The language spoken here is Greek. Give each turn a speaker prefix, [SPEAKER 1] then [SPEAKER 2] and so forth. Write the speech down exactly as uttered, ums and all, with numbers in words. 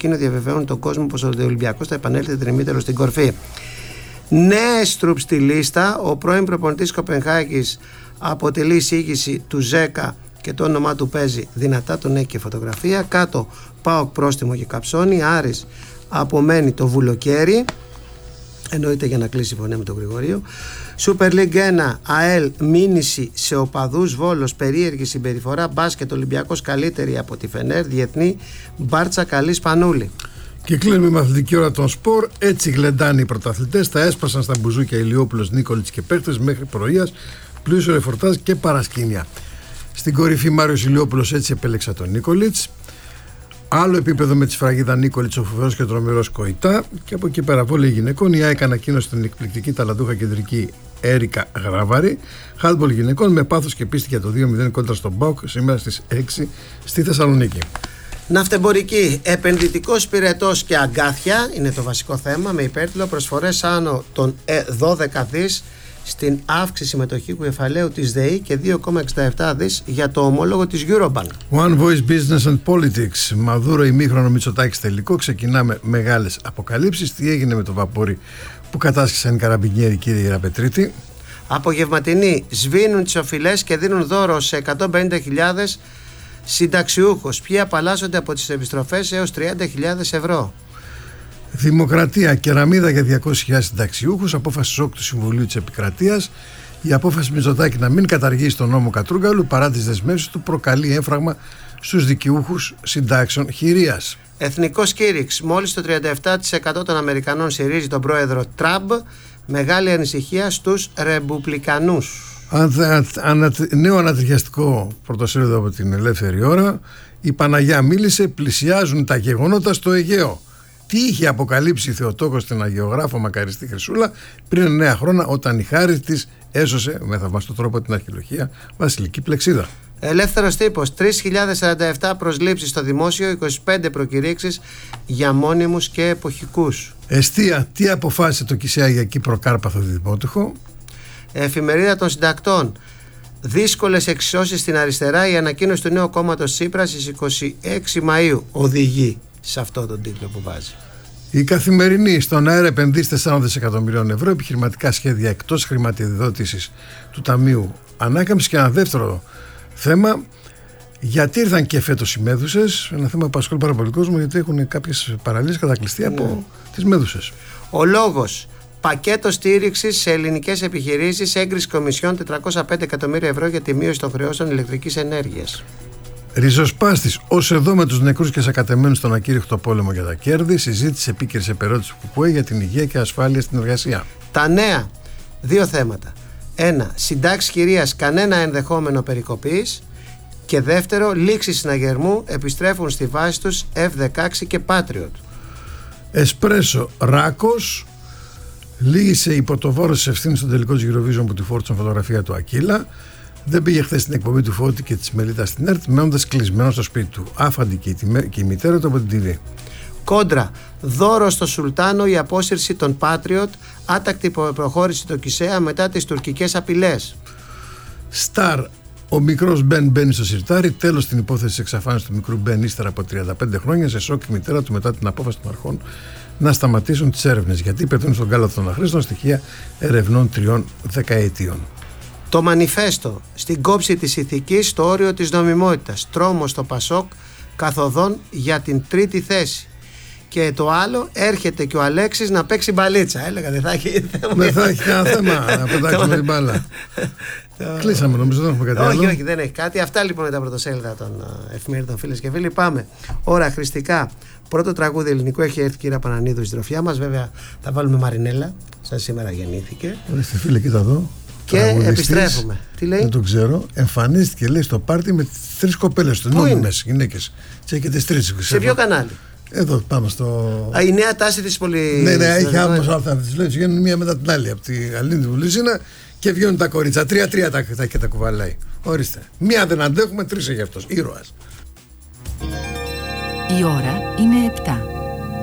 [SPEAKER 1] Πεκίνο διαβεβαιώνουν τον κόσμο πως ο Ολυμπιακός θα επανέλθει τριμήτερο στην κορφή. Νέες τρουπ στη λίστα. Ο πρώην προπονητής Κοπενχάγης αποτελεί εισήγηση του ΖΕΚΑ και το όνομά του παίζει δυνατά, τον έχει και φωτογραφία. Κάτω ΠΑΟΚ πρόστιμο και καψώνει. Άρης απομένει το Βουλοκαίρι, εννοείται για να κλείσει η φωνή με τον Γρηγορίου. Super League ένα, ΑΕΛ μήνυση σε οπαδούς, Βόλος περίεργη συμπεριφορά, μπάσκετ Ολυμπιακός καλύτερη από τη Φενέρ, διεθνή Μπάρτσα καλή Σπανούλη.
[SPEAKER 2] Και κλείνουμε με αθλητική ώρα των σπορ. Έτσι γλεντάνε οι πρωταθλητές. Τα έσπασαν στα μπουζούκια Ηλιόπουλος, Νίκολιτς και παίκτες μέχρι πρωίας. Πλούσιο ρεφορτάζ και παρασκήνια. Στην κορυφή Μάριος Ηλιόπουλος, έτσι επέλεξα τον Νίκολιτς. Άλλο επίπεδο με τη σφραγίδα Νίκολιτς, ο φοβερός και τρομερός Κοϊτά. Και από εκεί πέρα βόλεϊ γυναικών. Η ΑΕΚ ανακοίνωσε την εκπληκτική ταλαντούχα κεντρική Έρικα Γράβαρη. Χάντμπολ γυναικών με πάθος και πίστη για το δύο μηδέν κόντρα στον ΠΑΟΚ σήμερα στις έξι στη Θεσσαλονίκη.
[SPEAKER 1] Ναυτεμπορική, επενδυτικός πυρετός και αγκάθια είναι το βασικό θέμα, με υπέρτιτλο προσφορές άνω των δώδεκα δις στην αύξηση συμμετοχικού κεφαλαίου της ΔΕΗ και δύο κόμμα εξήντα επτά δις για το ομόλογο της Eurobank.
[SPEAKER 2] One Voice Business and Politics. Μαδούρο ημίχρονο Μητσοτάκης τελικό. Ξεκινάμε μεγάλες αποκαλύψεις. Τι έγινε με το βαπόρι που κατάσχεσαν οι καραμπινιέροι, κύριε Ιεραπετρίτη?
[SPEAKER 1] Απογευματινή, σβήνουν τις οφειλές και δίνουν δώρο σε εκατόν πενήντα χιλιάδες συνταξιούχος. Ποιοι απαλλάσσονται από τις επιστροφές έως τριάντα χιλιάδες ευρώ.
[SPEAKER 2] Δημοκρατία, κεραμίδα για διακόσιες χιλιάδες συνταξιούχους. Απόφαση ΣΟΚ του Συμβουλίου της Επικρατείας. Η απόφαση Μητσοτάκη να μην καταργήσει τον νόμο Κατρούγκαλου παρά τις δεσμεύσεις του προκαλεί έμφραγμα στους δικαιούχους συντάξεων χειρίας.
[SPEAKER 1] Εθνικό σκήριξ. Μόλις το τριάντα επτά τοις εκατό των Αμερικανών στηρίζει τον πρόεδρο Τραμπ. Μεγάλη ανησυχία στους ρεμπουμπλικανούς.
[SPEAKER 2] Ανα, ανα, νέο ανατριχιαστικό πρωτοσέλιδο από την Ελεύθερη Ώρα. Η Παναγιά μίλησε, πλησιάζουν τα γεγονότα στο Αιγαίο. Τι είχε αποκαλύψει η Θεοτόκος στην Αγιογράφο Μακαριστή Χρυσούλα πριν εννέα χρόνια, όταν η χάρη της έσωσε με θαυμαστό τρόπο την αρχαιολογία βασιλική πλεξίδα.
[SPEAKER 1] Ελεύθερος τύπος. τρεις χιλιάδες σαράντα επτά προσλήψεις στο δημόσιο, είκοσι πέντε προκηρύξεις για μόνιμους και εποχικούς.
[SPEAKER 2] Εστία, τι αποφάσισε το Κισέα για Κύπρο Κάρπαθο Δημότυχο.
[SPEAKER 1] Εφημερίδα των συντακτών. Δύσκολες εξισώσεις στην αριστερά. Η ανακοίνωση του νέου κόμματος Τσίπρα στις είκοσι έξι Μαΐου οδηγεί σε αυτό τον τίτλο που βάζει.
[SPEAKER 2] Η Καθημερινή. Στον αέρα επενδύσει τέσσερα δισεκατομμυρίων ευρώ, επιχειρηματικά σχέδια εκτός χρηματοδότησης του Ταμείου Ανάκαμψης. Και ένα δεύτερο θέμα, γιατί ήρθαν και φέτος οι μέδουσες. Ένα θέμα που απασχολεί πάρα πολύ κόσμο, γιατί έχουν κάποιες παραλίες κατακλειστεί ναι. από τις μέδουσες.
[SPEAKER 1] Ο λόγος. Πακέτο στήριξης σε ελληνικές επιχειρήσεις, έγκριση κομισιόν τετρακόσια πέντε εκατομμύρια ευρώ για τη μείωση των χρεώσεων ηλεκτρικής ενέργειας.
[SPEAKER 2] Ριζοσπάστης, ως εδώ με τους νεκρούς και σακατεμένους στον ακήρυχτο πόλεμο για τα κέρδη. Συζήτηση επίκαιρης επερώτησης του ΚΚΕ για την υγεία και ασφάλεια στην εργασία.
[SPEAKER 1] Τα νέα. Δύο θέματα. Ένα, συντάξεις κυρίας, κανένα ενδεχόμενο περικοπής. Και δεύτερο, λήξεις συναγερμού, επιστρέφουν στη βάση τους εφ δεκαέξι και Patriot.
[SPEAKER 2] Εσπρέσο, Ράκος. Λύγησε υπό το βάρος της ευθύνης στον τελικό της Eurovision που του φόρτισαν φωτογραφία του Ακύλα. Δεν πήγε χθες στην εκπομπή του Φώτη και της Μελίτας στην ΕΡΤ, μένοντας κλεισμένο στο σπίτι του. Άφαντη και η, και η μητέρα του από την τι βι.
[SPEAKER 1] Κόντρα. Δώρο στο Σουλτάνο η απόσυρση των Patriot. Άτακτη προχώρηση το Κισέα μετά τις τουρκικές απειλές.
[SPEAKER 2] Σταρ. Ο μικρός Μπεν μπαίνει στο σιρτάρι. Τέλος στην υπόθεση της εξαφάνισης του μικρού Μπεν ύστερα από τριάντα πέντε χρόνια. Σε σοκ η μητέρα του μετά την απόφαση των αρχών να σταματήσουν τις έρευνες, γιατί πετούν στον κάλαθο των αχρήστων στοιχεία ερευνών τριών δεκαετιών.
[SPEAKER 1] Το μανιφέστο. Στην κόψη της ηθικής στο όριο της νομιμότητας. Τρόμος στο Πασόκ καθοδόν για την τρίτη θέση. Και το άλλο, έρχεται και ο Αλέξης να παίξει μπαλίτσα. Έλεγα δεν θα έχει θέμα.
[SPEAKER 2] Δεν θα έχει κανένα θέμα να πετάξουμε την μπάλα. Κλείσαμε, νομίζω, δεν έχουμε κάτι άλλο.
[SPEAKER 1] Όχι, όχι, δεν έχει κάτι. Αυτά λοιπόν είναι τα πρωτοσέλιδα των εφημερίδων, φίλες και φίλοι. Πάμε. Ώρα Χριστικά. Πρώτο τραγούδι ελληνικό έχει έρθει η κυρία Πανανίδου στη τροφιά μας. Βέβαια θα βάλουμε Μαρινέλα. Σαν σήμερα γεννήθηκε.
[SPEAKER 2] Ορίστε, φίλε, κοίτα εδώ.
[SPEAKER 1] Και επιστρέφουμε. Τι λέει?
[SPEAKER 2] Δεν το ξέρω. Εμφανίστηκε, λέει, στο πάρτι με τρεις κοπέλες του. Νόμιμες γυναίκες. Τι έχετε τρεις.
[SPEAKER 1] Σε ποιο κανάλι?
[SPEAKER 2] Εδώ πάνω στο.
[SPEAKER 1] Α, η νέα τάση της πολυ.
[SPEAKER 2] Ναι, ναι, έχει άμεσο αυτά. Τις λέει, βγαίνουν μία μετά την άλλη. Από τη Αλήνη του Βουλίζινα και βγαίνουν τα κορίτσα. Τρία-τρία τα, τα, τα, τα κουβαλάει. Ορίστε. Μία δεν αντέχουμε, τρεις έχει αυτός. Ήρωας.
[SPEAKER 3] Η ώρα είναι επτά.